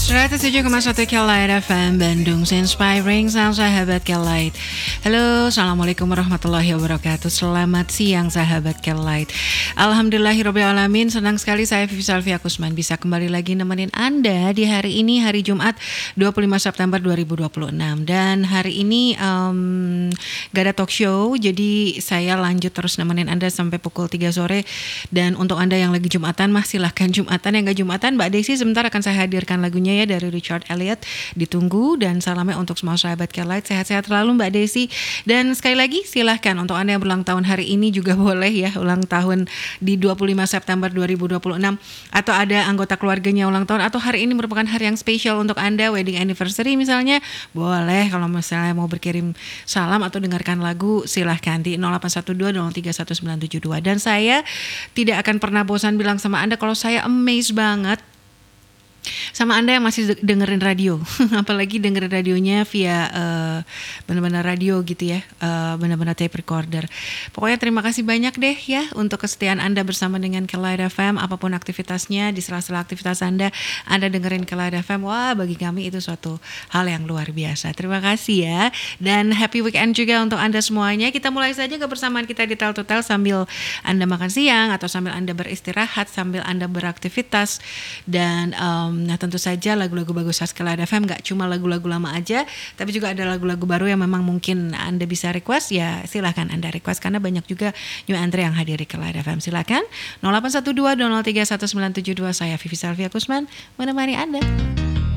107,1 Kelight FM Bandung, Inspiring Sound sahabat Kelight. Halo, Assalamualaikum warahmatullahi wabarakatuh. Selamat siang sahabat Kelight. Alhamdulillahirrabbilalamin, senang sekali saya Vivi Salvia Kusman bisa kembali lagi nemenin Anda di hari ini, hari Jumat 25 September 2026. Dan hari ini gak ada talk show, jadi saya lanjut terus nemenin Anda sampai pukul 3 sore. Dan untuk Anda yang lagi Jumatan, silahkan Jumatan. Yang gak Jumatan, Mbak Desi sebentar akan saya hadirkan lagunya ya dari Richard Elliot. Ditunggu, dan salamnya untuk semua sahabat Kelight. Sehat-sehat selalu Mbak Desi. Dan sekali lagi silahkan untuk Anda yang berulang tahun hari ini juga boleh ya, ulang tahun di 25 September 2026, atau ada anggota keluarganya ulang tahun, atau hari ini merupakan hari yang spesial untuk Anda, wedding anniversary misalnya, boleh. Kalau misalnya mau berkirim salam atau dengarkan lagu, silahkan di 0812-031972. Dan saya tidak akan pernah bosan bilang sama Anda kalau saya amazed banget sama Anda yang masih dengerin radio. Apalagi dengerin radionya via benar-benar radio gitu ya, benar-benar tape recorder. Pokoknya terima kasih banyak deh ya untuk kesetiaan Anda bersama dengan Kelight FM. Apapun aktivitasnya, di sela-sela aktivitas Anda dengerin Kelight FM. Wah, bagi kami itu suatu hal yang luar biasa. Terima kasih ya. Dan happy weekend juga untuk Anda semuanya. Kita mulai saja kebersamaan kita di Tel to Tel sambil Anda makan siang, atau sambil Anda beristirahat, sambil Anda beraktivitas. Dan nah, tentu saja lagu-lagu bagus khas Kelight FM gak cuma lagu-lagu lama aja, tapi juga ada lagu-lagu baru yang memang mungkin Anda bisa request. Ya silahkan Anda request, karena banyak juga new entry yang hadir di Kelight FM. Silahkan 0812-031972. Saya Vivi Salvia Kusman menemani Anda.